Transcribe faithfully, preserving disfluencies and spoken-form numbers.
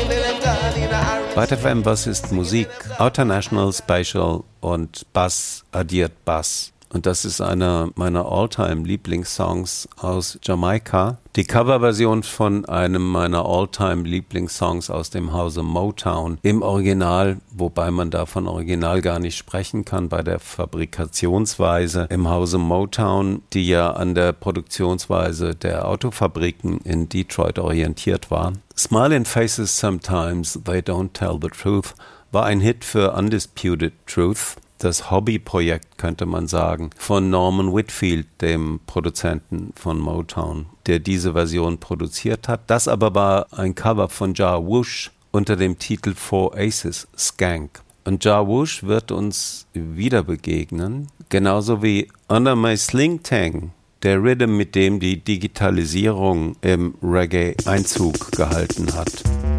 Byte F M, was ist Musik? Outer National, Spatial und Bass addiert Bass. Und das ist einer meiner All-Time-Lieblingssongs aus Jamaika. Die Coverversion von einem meiner All-Time-Lieblingssongs aus dem Hause Motown im Original, wobei man da von Original gar nicht sprechen kann bei der Fabrikationsweise im Hause Motown, die ja an der Produktionsweise der Autofabriken in Detroit orientiert war. Smiling Faces Sometimes, They Don't Tell the Truth war ein Hit für Undisputed Truth. Das Hobbyprojekt, könnte man sagen, von Norman Whitfield, dem Produzenten von Motown, der diese Version produziert hat. Das aber war ein Cover von Ja Woosh unter dem Titel Four Aces, Skank. Und Ja Woosh wird uns wieder begegnen, genauso wie Under My Sling Tang, der Rhythm, mit dem die Digitalisierung im Reggae Einzug gehalten hat.